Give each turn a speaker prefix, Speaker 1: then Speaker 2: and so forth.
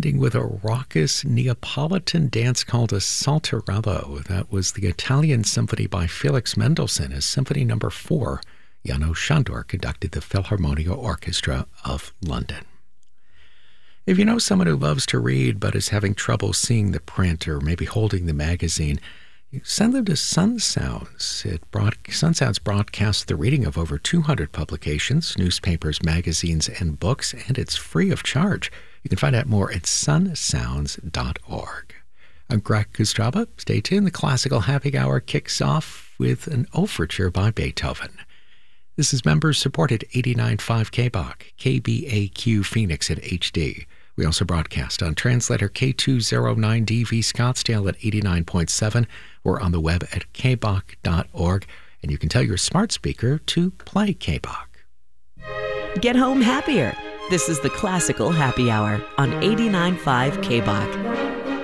Speaker 1: ending with a raucous Neapolitan dance called a Saltarello. That was the Italian symphony by Felix Mendelssohn as Symphony No. 4. János Sándor conducted the Philharmonia Orchestra of London. If you know someone who loves to read but is having trouble seeing the print or maybe holding the magazine, you send them to Sun Sounds. Sun Sounds broadcasts the reading of over 200 publications, newspapers, magazines, and books, and it's free of charge. You can find out more at sunsounds.org. I'm Greg Kostraba. Stay tuned. The Classical Happy Hour kicks off with an overture by Beethoven. This is members-supported 89.5 KBOC, KBAQ Phoenix at HD. We also broadcast on translator K209DV Scottsdale at 89.7. We're on the web at kbok.org, and you can tell your smart speaker to play KBOC.
Speaker 2: Get home happier. This is the Classical Happy Hour on 89.5 KBOC.